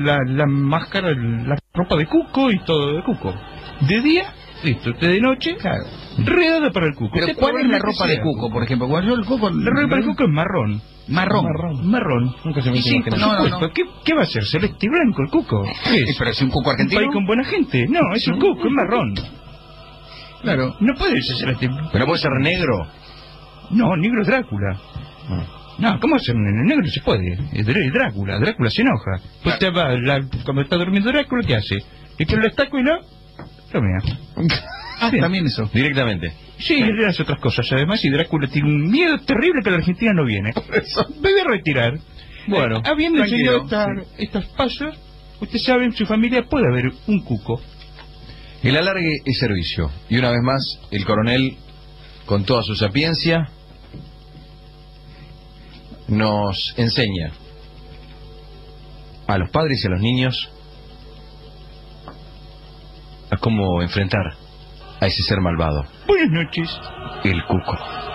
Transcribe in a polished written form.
la máscara, la ropa de cuco y todo de cuco. De día, listo, de noche, Claro. redada para el cuco. Pero Usted ¿cuál es la probablemente ropa de sea cuco, por ejemplo? ¿Cuál es el cuco? La ropa para el cuco es marrón. Marrón. Nunca se me Y sí, imaginó. no, Por supuesto. ¿Qué va a ser? ¿Celeste y blanco el cuco? ¿Qué es? Pero es un cuco ¿Un argentino. país con buena gente? No, es un cuco, es marrón. Claro. No puede ser celeste. Pero puede ser negro. No, negro es Drácula. No, ¿cómo hacer un negro? No se puede. Es Drácula. Drácula se enoja. Pues te va, cuando está durmiendo Drácula, ¿qué hace? Es que lo estaco y lo mea. Bien. También eso. Directamente. Sí, le hace otras cosas además, y Drácula tiene un miedo terrible que la Argentina no viene. Me voy a retirar. Bueno, habiendo tranquilo, enseñado estos pasos, usted sabe, en su familia puede haber un cuco. El alargue es servicio. Y una vez más, el coronel, con toda su sapiencia, nos enseña a los padres y a los niños a cómo enfrentar a ese ser malvado, Buenas noches. el cuco.